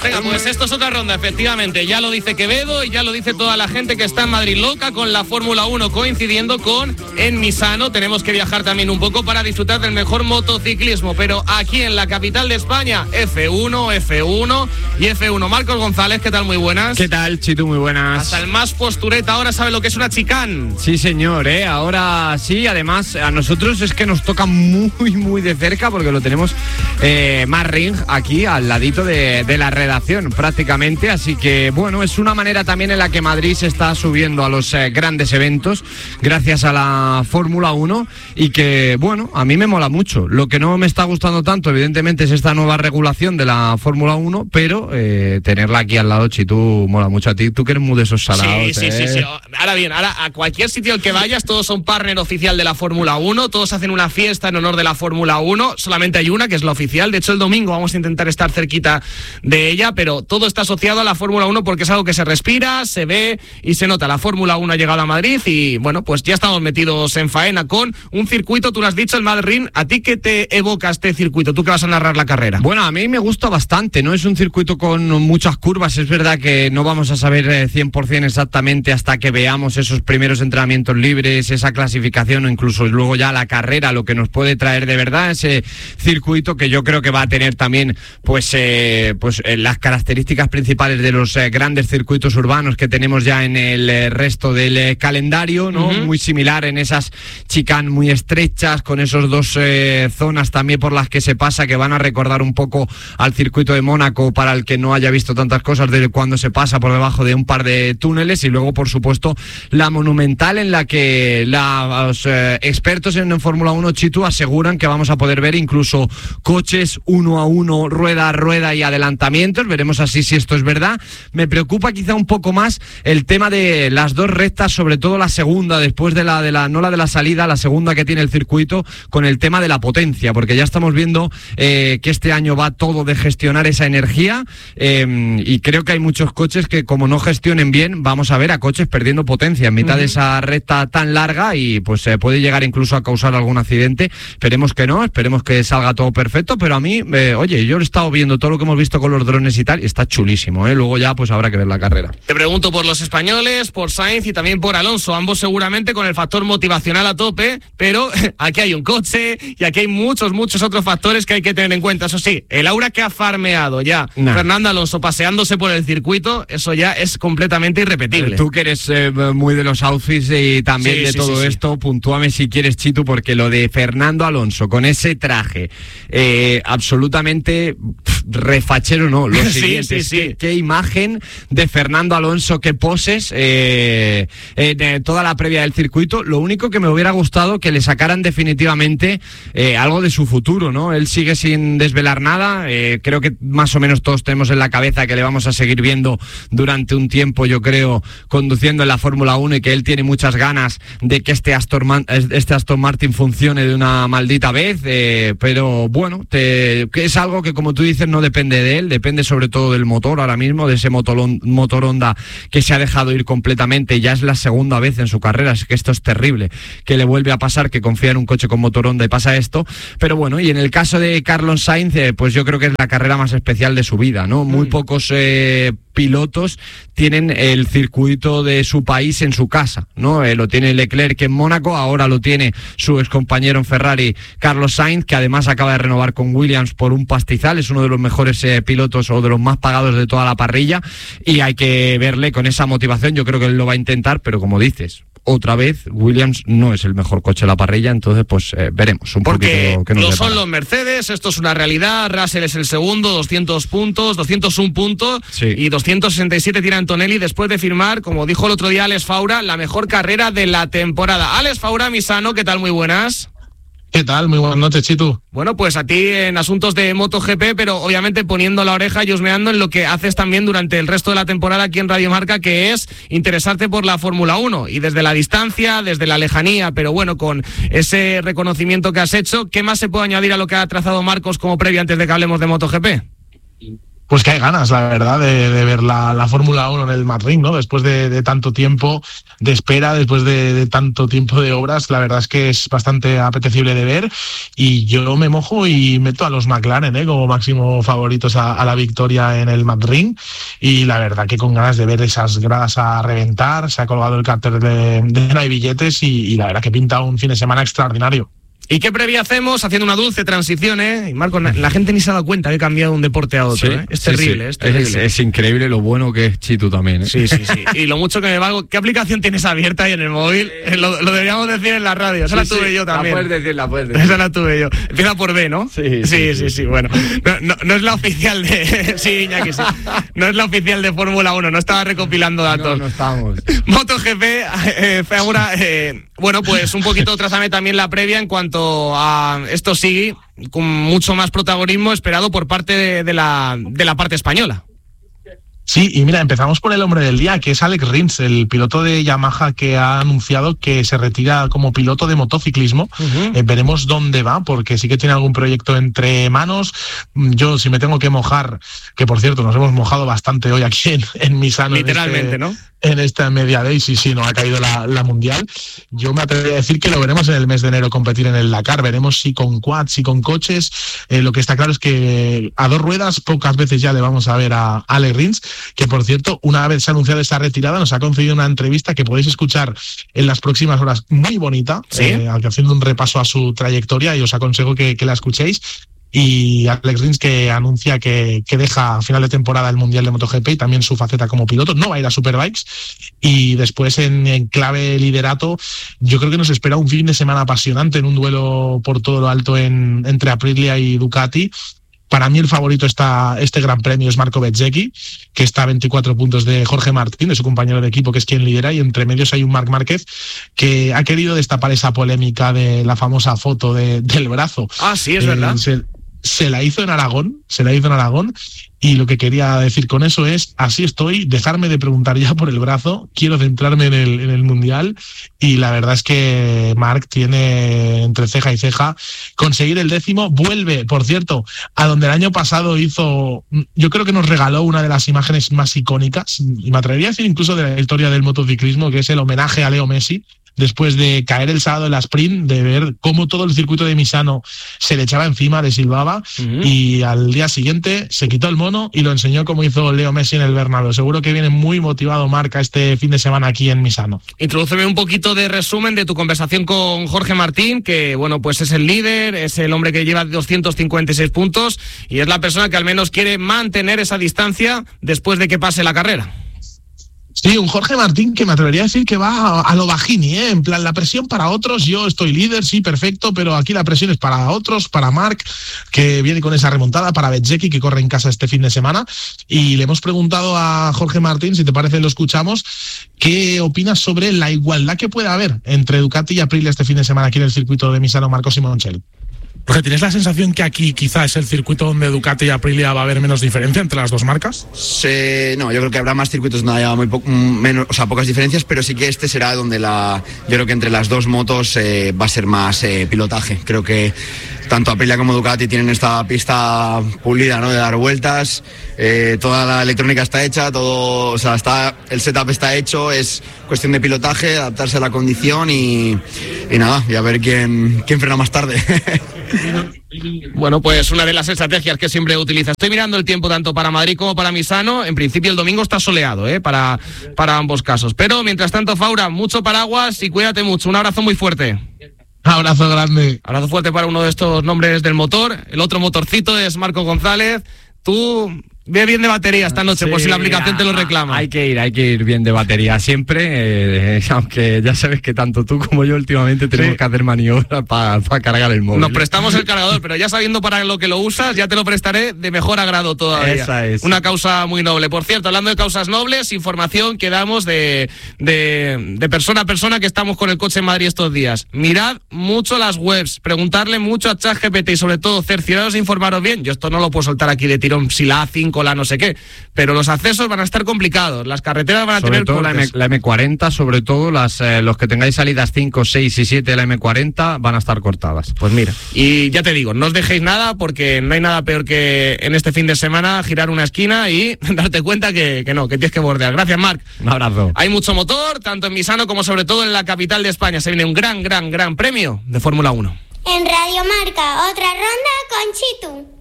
Venga, pues esto es otra ronda, efectivamente. Ya lo dice Quevedo y ya lo dice toda la gente que está en Madrid loca con la Fórmula 1, coincidiendo con en Misano. Tenemos que viajar también un poco para disfrutar del mejor motociclismo. Pero aquí en la capital de España, F1 y F1. Marcos González, ¿qué tal? Muy buenas. ¿Qué tal, Chitu? Muy buenas. Hasta el más postureta ahora sabe lo que es una chicane. Sí, señor, ahora sí. Además, a nosotros es que nos toca muy de cerca porque lo tenemos más ring aquí al ladito de la redacción prácticamente, así que bueno, es una manera también en la que Madrid se está subiendo a los grandes eventos gracias a la Fórmula 1 y que bueno, a mí me mola mucho. Lo que no me está gustando tanto evidentemente es esta nueva regulación de la Fórmula 1, pero tenerla aquí al lado, Chitu, mola mucho. A ti, tú que eres muy de esos salados. Sí. Ahora bien, a cualquier sitio al que vayas, todos son partner oficial de la Fórmula 1, todos hacen una fiesta en honor de la Fórmula 1, solamente hay una que es la oficial. De hecho, el domingo vamos a intentar estar cerquita de ella, pero todo está asociado a la Fórmula 1 porque es algo que se respira, se ve y se nota. La Fórmula 1 ha llegado a Madrid y bueno, pues ya estamos metidos en faena con un circuito, tú lo has dicho, el Madrid. ¿A ti qué te evoca este circuito? ¿Tú que vas a narrar la carrera? Bueno, a mí me gusta bastante, ¿no? Es un circuito con muchas curvas, es verdad que no vamos a saber 100% exactamente hasta que veamos esos primeros entrenamientos libres, esa clasificación o incluso luego ya la carrera, lo que nos puede traer de verdad ese circuito que yo creo que va a tener también pues las características principales de los grandes circuitos urbanos que tenemos ya en el resto del calendario, ¿no? Muy similar en esas chicane muy estrechas, con esos dos zonas también por las que se pasa, que van a recordar un poco al circuito de Mónaco para el que no haya visto tantas cosas de cuando se pasa por debajo de un par de túneles, y luego por supuesto la monumental en la que los expertos en Fórmula 1, Chitu, aseguran que vamos a poder ver incluso coches uno a uno, rueda a rueda y adelantamientos. Veremos así si esto es verdad. Me preocupa quizá un poco más el tema de las dos rectas, sobre todo la segunda, después de la no la de la salida, la segunda que tiene el circuito, con el tema de la potencia, porque ya estamos viendo que este año va todo de gestionar esa energía, y creo que hay muchos coches que, como no gestionen bien, vamos a ver a coches perdiendo potencia en mitad de esa recta tan larga y pues puede llegar incluso a causar algún accidente. Esperemos que no, esperemos que salga todo perfecto, pero a mí, oye, yo he estado viendo todo lo que hemos visto con los drones y tal, y está chulísimo, Luego ya pues habrá que ver la carrera. Te pregunto por los españoles, por Sainz y también por Alonso, ambos seguramente con el factor motivacional a tope, pero aquí hay un coche y aquí hay muchos otros factores que hay que tener en cuenta. Eso sí, el aura que ha farmeado ya Fernando Alonso paseándose por el circuito, eso ya es completamente irrepetible. Tú que eres muy de los outfits y también de todo esto, puntúame si quieres, Chitu, porque lo de Fernando Alonso con ese traje absolutamente refachero, no, lo siguiente, qué imagen de Fernando Alonso, qué poses en toda la previa del circuito. Lo único que me hubiera gustado que le sacaran definitivamente algo de su futuro, ¿no? Él sigue sin desvelar nada, creo que más o menos todos tenemos en la cabeza que le vamos a seguir viendo durante un tiempo, yo creo, conduciendo en la Fórmula 1, y que él tiene muchas ganas de que este Aston Martin funcione de una maldita vez, pero bueno, que es algo que, como tú dices, no depende de él, depende sobre todo del motor ahora mismo, de ese motor Honda que se ha dejado ir completamente. Ya es la segunda vez en su carrera, es que esto es terrible, que le vuelve a pasar, que confía en un coche con motor Honda y pasa esto. Pero bueno, y en el caso de Carlos Sainz, pues yo creo que es la carrera más especial de su vida, ¿no? Muy pocos pilotos tienen el circuito de su país en su casa, ¿no? Lo tiene Leclerc en Mónaco, ahora lo tiene su excompañero en Ferrari, Carlos Sainz, que además acaba de renovar con Williams por un pastizal, es uno de los mejores pilotos o de los más pagados de toda la parrilla, y hay que verle con esa motivación. Yo creo que él lo va a intentar, pero como dices, otra vez Williams no es el mejor coche de la parrilla, entonces pues veremos un poquito que nos lo depara. Son los Mercedes, esto es una realidad. Russell es el segundo, 200 puntos, 201 puntos, y 267 tiene Antonelli después de firmar, como dijo el otro día Alex Faura, la mejor carrera de la temporada. Alex Faura, Misano, ¿qué tal? Muy buenas. ¿Qué tal? Muy buenas noches, Chitu. Bueno, pues a ti en asuntos de MotoGP, pero obviamente poniendo la oreja y husmeando en lo que haces también durante el resto de la temporada aquí en Radio Marca, que es interesarte por la Fórmula 1, y desde la distancia, desde la lejanía, pero bueno, con ese reconocimiento que has hecho, ¿qué más se puede añadir a lo que ha trazado Marcos como previa antes de que hablemos de MotoGP? Pues que hay ganas, la verdad, de ver la Fórmula 1 en el Madrid, ¿no? Después de tanto tiempo de espera, después de tanto tiempo de obras, la verdad es que es bastante apetecible de ver, y yo me mojo y meto a los McLaren como máximo favoritos a la victoria en el Madrid, y la verdad que con ganas de ver esas gradas a reventar. Se ha colgado el cartel de no hay billetes y la verdad que pinta un fin de semana extraordinario. ¿Y qué previa hacemos? Haciendo una dulce transición, Y Marco, la gente ni se ha dado cuenta que he cambiado de un deporte a otro, Sí, Es terrible, sí. es terrible. Es increíble lo bueno que es Chitu también, Sí. Y lo mucho que me valgo. ¿Qué aplicación tienes abierta ahí en el móvil? Lo deberíamos decir en la radio. Esa la tuve yo también. La puedes decir. Esa la tuve yo. Empieza por B, ¿no? Sí. Bueno, no es la oficial de... Sí, Iñaki, sí. No es la oficial de Fórmula 1. No estaba recopilando datos. No estamos. MotoGP, Fegura, bueno, pues un poquito trázame también la previa en cuanto a esto sigue con mucho más protagonismo esperado por parte de la parte española. Sí, y mira, empezamos por el hombre del día, que es Alex Rins, el piloto de Yamaha que ha anunciado que se retira como piloto de motociclismo. Veremos dónde va, porque sí que tiene algún proyecto entre manos. Yo, si me tengo que mojar, que por cierto nos hemos mojado bastante hoy aquí en Misano. Literalmente, ¿no? En esta media day, sí, no ha caído la mundial. Yo me atrevería a decir que lo veremos en el mes de enero competir en el Dakar. Veremos si con quads, si con coches. Lo que está claro es que a dos ruedas pocas veces ya le vamos a ver a Alex Rins, que por cierto, una vez se ha anunciado esta retirada, nos ha concedido una entrevista que podéis escuchar en las próximas horas, muy bonita, ¿sí? Haciendo un repaso a su trayectoria, y os aconsejo que la escuchéis. Y Alex Rins, que anuncia que deja a final de temporada el Mundial de MotoGP y también su faceta como piloto, no va a ir a Superbikes. Y después en clave liderato, yo creo que nos espera un fin de semana apasionante en un duelo por todo lo alto entre Aprilia y Ducati. Para mí el favorito este Gran Premio es Marco Bezzecchi, que está a 24 puntos de Jorge Martín, de su compañero de equipo, que es quien lidera, y entre medios hay un Marc Márquez que ha querido destapar esa polémica de la famosa foto del brazo. Ah, sí, es verdad. Se la hizo en Aragón, y lo que quería decir con eso es: así estoy, dejarme de preguntar ya por el brazo, quiero centrarme en el Mundial. Y la verdad es que Marc tiene entre ceja y ceja conseguir el 10º. Vuelve, por cierto, a donde el año pasado hizo, yo creo que nos regaló una de las imágenes más icónicas, y me atrevería a decir incluso de la historia del motociclismo, que es el homenaje a Leo Messi, después de caer el sábado en la sprint, de ver cómo todo el circuito de Misano se le echaba encima, le silbaba, y al día siguiente se quitó el mono y lo enseñó como hizo Leo Messi en el Bernabéu. Seguro que viene muy motivado Marc este fin de semana aquí en Misano. Introdúceme un poquito de resumen de tu conversación con Jorge Martín, que bueno, pues es el líder, es el hombre que lleva 256 puntos y es la persona que al menos quiere mantener esa distancia después de que pase la carrera. Sí, un Jorge Martín que me atrevería a decir que va a lo Bajini, en plan, la presión para otros, yo estoy líder, sí, perfecto, pero aquí la presión es para otros, para Marc, que viene con esa remontada, para Bezzecchi, que corre en casa este fin de semana. Y le hemos preguntado a Jorge Martín, si te parece lo escuchamos, ¿qué opinas sobre la igualdad que puede haber entre Ducati y Aprilia este fin de semana aquí en el circuito de Misano, Marco Simoncelli? Porque ¿tienes la sensación que aquí quizá es el circuito donde Ducati y Aprilia va a haber menos diferencia entre las dos marcas? No, yo creo que habrá más circuitos donde haya pocas diferencias, pero sí que este será donde yo creo que entre las dos motos va a ser más pilotaje. Creo que tanto Aprilia como Ducati tienen esta pista pulida, ¿no?, de dar vueltas, toda la electrónica está hecha, todo, o sea, el setup está hecho, es cuestión de pilotaje, adaptarse a la condición y nada, y a ver quién frena más tarde. Bueno, pues una de las estrategias que siempre utiliza. Estoy mirando el tiempo tanto para Madrid como para Misano. En principio el domingo está soleado, para ambos casos. Pero mientras tanto, Faura, mucho paraguas y cuídate mucho. Un abrazo muy fuerte. Abrazo grande. Abrazo fuerte para uno de estos nombres del motor. El otro motorcito es Marco González. Tú ve bien de batería esta noche, sí, por si la aplicación te lo reclama. Hay que ir bien de batería siempre, aunque ya sabes que tanto tú como yo últimamente tenemos que hacer maniobras para cargar el móvil. Nos prestamos el cargador, pero ya sabiendo para lo que lo usas, ya te lo prestaré de mejor agrado todavía. Esa es. Una causa muy noble. Por cierto, hablando de causas nobles, información que damos de persona a persona que estamos con el coche en Madrid estos días. Mirad mucho las webs, preguntarle mucho a ChatGPT y sobre todo cercioraros e informaros bien. Yo esto no lo puedo soltar aquí de tirón, si la A5, cola no sé qué, pero los accesos van a estar complicados, las carreteras van a sobre tener todo cortes. la M40, sobre todo los que tengáis salidas 5, 6 y 7 de la M40 van a estar cortadas. Pues mira, y ya te digo, no os dejéis nada porque no hay nada peor que en este fin de semana girar una esquina y darte cuenta que tienes que bordear. Gracias, Marc. Un abrazo. Hay mucho motor, tanto en Misano como sobre todo en la capital de España. Se viene un gran premio de Fórmula 1. En Radio Marca, otra ronda con Chitu.